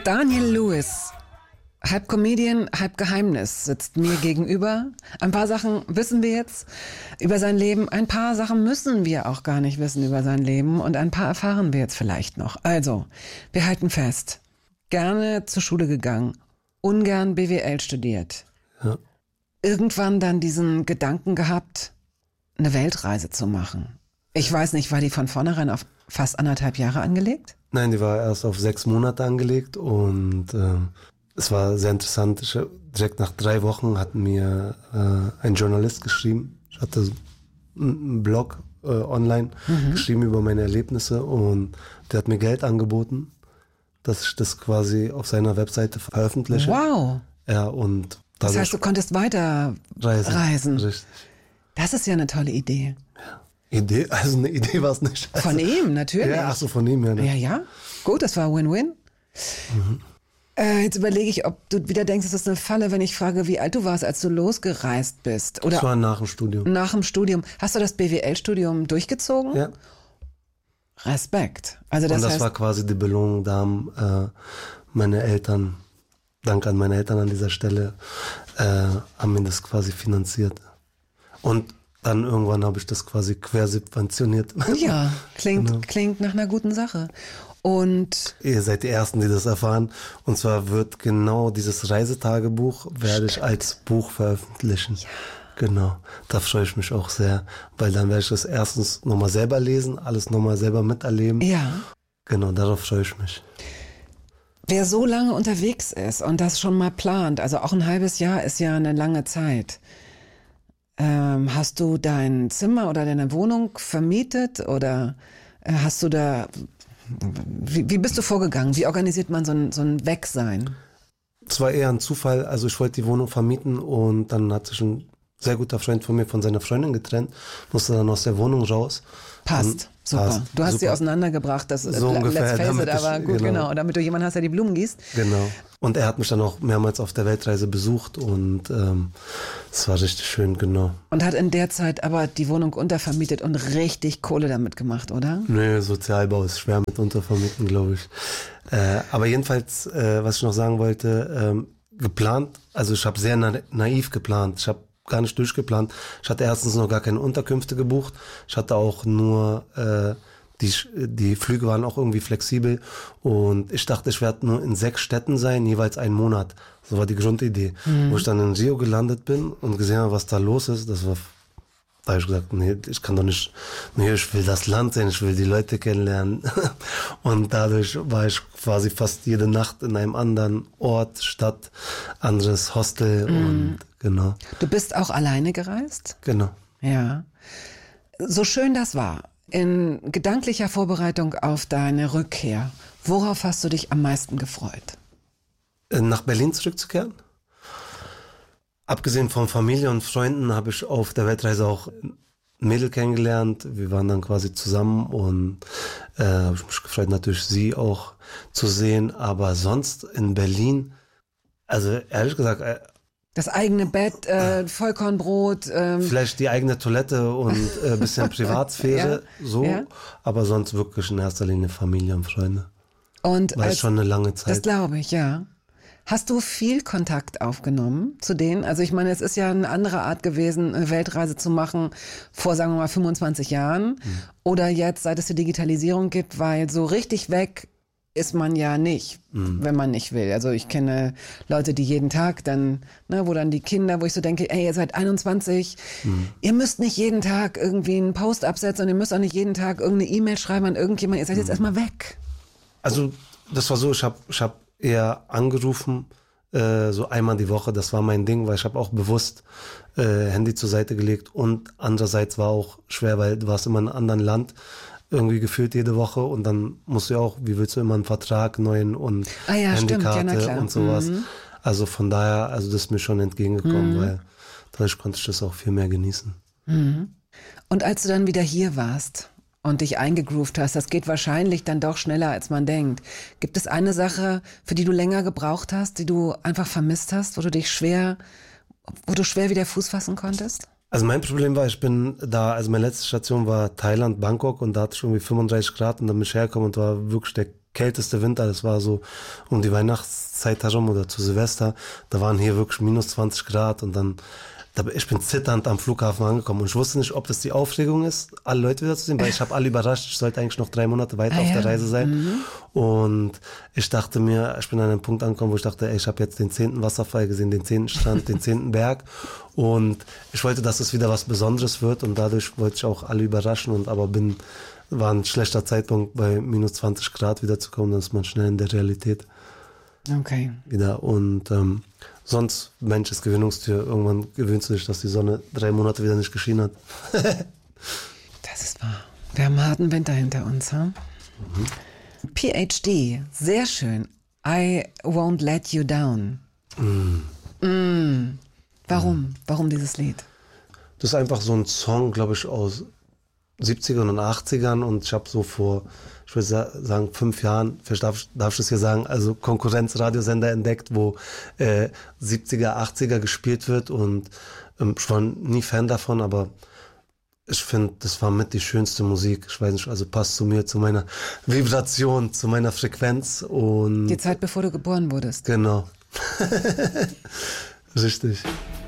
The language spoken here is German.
Daniel Lewis, halb Comedian, halb Geheimnis, sitzt mir gegenüber. Ein paar Sachen wissen wir jetzt über sein Leben, ein paar Sachen müssen wir auch gar nicht wissen über sein Leben und ein paar erfahren wir jetzt vielleicht noch. Also, wir halten fest, gerne zur Schule gegangen, ungern BWL studiert. Ja. Irgendwann dann diesen Gedanken gehabt, eine Weltreise zu machen. Ich weiß nicht, war die von vornherein auf fast 1,5 Jahre angelegt? Nein, die war erst auf 6 Monate angelegt und es war sehr interessant. Direkt nach 3 Wochen hat mir ein Journalist geschrieben. Ich hatte einen Blog online geschrieben über meine Erlebnisse und der hat mir Geld angeboten, dass ich das quasi auf seiner Webseite veröffentliche. Wow! Ja, und das heißt, du konntest weiter reisen. Richtig. Das ist ja eine tolle Idee. Ja. Idee? Also eine Idee war es nicht. Also, von ihm, natürlich. Ja, ach so, von ihm, ja. Ne? Ja. Gut, das war Win-Win. Jetzt überlege ich, ob du wieder denkst, es ist eine Falle, wenn ich frage, wie alt du warst, als du losgereist bist. Oder das war nach dem Studium. Nach dem Studium. Hast du das BWL-Studium durchgezogen? Ja. Respekt. Also das und das heißt, war quasi die Belohnung, da haben meine Eltern, danke an meine Eltern an dieser Stelle, haben mir das quasi finanziert. Und dann irgendwann habe ich das quasi quersubventioniert. Ja, klingt nach einer guten Sache. Und ihr seid die Ersten, die das erfahren. Und zwar wird genau dieses Reisetagebuch, werde ich als Buch veröffentlichen. Ja. Genau, da freue ich mich auch sehr, weil dann werde ich das erstens nochmal selber lesen, alles nochmal selber miterleben. Ja. Genau, darauf freue ich mich. Wer so lange unterwegs ist und das schon mal plant, also auch ein halbes Jahr ist ja eine lange Zeit. Hast du dein Zimmer oder deine Wohnung vermietet oder hast du da, wie bist du vorgegangen? Wie organisiert man so ein Wegsein? Es war eher ein Zufall, also ich wollte die Wohnung vermieten und dann hat sich ein sehr guter Freund von mir von seiner Freundin getrennt, musste dann aus der Wohnung raus. Passt, super. Passt, du hast super. sie auseinandergebracht, das so ungefähr, let's face it, aber gut, genau, damit du jemanden hast, der die Blumen gießt. Genau. Und er hat mich dann auch mehrmals auf der Weltreise besucht und es war richtig schön, genau. Und hat in der Zeit aber die Wohnung untervermietet und richtig Kohle damit gemacht, oder? Nee, Sozialbau ist schwer mit untervermieten, glaube ich. Aber jedenfalls, was ich noch sagen wollte, geplant, also ich habe sehr naiv geplant. Ich habe gar nicht durchgeplant. Ich hatte erstens noch gar keine Unterkünfte gebucht. Ich hatte auch nur, die Flüge waren auch irgendwie flexibel und ich dachte, ich werde nur in 6 Städten sein, jeweils einen Monat. So war die Grundidee. Wo ich dann in Rio gelandet bin und gesehen habe, was da los ist, da habe ich gesagt, nee, ich kann doch nicht, nee, ich will das Land sehen, ich will die Leute kennenlernen. Und dadurch war ich quasi fast jede Nacht in einem anderen Ort, Stadt, anderes Hostel und genau. Du bist auch alleine gereist? Genau. Ja. So schön das war, in gedanklicher Vorbereitung auf deine Rückkehr, worauf hast du dich am meisten gefreut? Nach Berlin zurückzukehren? Abgesehen von Familie und Freunden habe ich auf der Weltreise auch ein Mädel kennengelernt. Wir waren dann quasi zusammen und habe ich mich gefreut, natürlich sie auch zu sehen. Aber sonst in Berlin, also ehrlich gesagt... das eigene Bett, Vollkornbrot. Vielleicht die eigene Toilette und ein bisschen Privatsphäre, ja. Aber sonst wirklich in erster Linie Familie und Freunde. Und war schon eine lange Zeit. Das glaube ich, ja. Hast du viel Kontakt aufgenommen zu denen? Also ich meine, es ist ja eine andere Art gewesen, eine Weltreise zu machen vor, sagen wir mal, 25 Jahren. Oder jetzt, seit es die Digitalisierung gibt, weil so richtig weg ist man ja nicht, wenn man nicht will. Also ich kenne Leute, die jeden Tag dann, wo dann die Kinder, wo ich so denke, ey, ihr seid 21, ihr müsst nicht jeden Tag irgendwie einen Post absetzen und ihr müsst auch nicht jeden Tag irgendeine E-Mail schreiben an irgendjemand, ihr seid jetzt erstmal weg. Also das war so, ich hab eher angerufen, so einmal die Woche, das war mein Ding, weil ich habe auch bewusst Handy zur Seite gelegt und andererseits war auch schwer, weil du warst immer in einem anderen Land, irgendwie gefühlt jede Woche und dann musst du ja auch, wie willst du immer einen Vertrag, neuen und Handykarte ja, und sowas. Also von daher, also das ist mir schon entgegengekommen, weil dadurch konnte ich das auch viel mehr genießen. Und als du dann wieder hier warst und dich eingegroovt hast, das geht wahrscheinlich dann doch schneller, als man denkt. Gibt es eine Sache, für die du länger gebraucht hast, die du einfach vermisst hast, wo du schwer wieder Fuß fassen konntest? Also mein Problem war, ich bin da, also meine letzte Station war Thailand, Bangkok und da hatte ich irgendwie 35 Grad und dann bin ich hergekommen und war wirklich der kälteste Winter, das war so um die Weihnachtszeit herum oder zu Silvester, da waren hier wirklich minus 20 Grad und dann, ich bin zitternd am Flughafen angekommen und ich wusste nicht, ob das die Aufregung ist, alle Leute wieder zu sehen, weil ich habe alle überrascht, ich sollte eigentlich noch 3 Monate weiter auf der Reise sein und ich dachte mir, ich bin an einem Punkt angekommen, wo ich dachte, ey, ich habe jetzt den 10. Wasserfall gesehen, den 10. Strand, den 10. Berg und ich wollte, dass es wieder was Besonderes wird und dadurch wollte ich auch alle überraschen und war ein schlechter Zeitpunkt, bei minus 20 Grad wiederzukommen, dann ist man schnell in der Realität. Okay. Wieder und sonst, Mensch ist Gewöhnungstier. Irgendwann gewöhnst du dich, dass die Sonne 3 Monate wieder nicht geschienen hat. Das ist wahr. Wir haben einen harten Winter hinter uns, ha? PhD, sehr schön. I won't let you down. Warum? Warum dieses Lied? Das ist einfach so ein Song, glaube ich, aus 70ern und 80ern und ich habe so vor, ich würde sagen, 5 Jahren, vielleicht darf ich das hier sagen, also Konkurrenzradiosender entdeckt, wo 70er, 80er gespielt wird und ich war nie Fan davon, aber ich finde, das war mit die schönste Musik. Ich weiß nicht, also passt zu mir, zu meiner Vibration, zu meiner Frequenz und... Die Zeit, bevor du geboren wurdest. Genau. Richtig.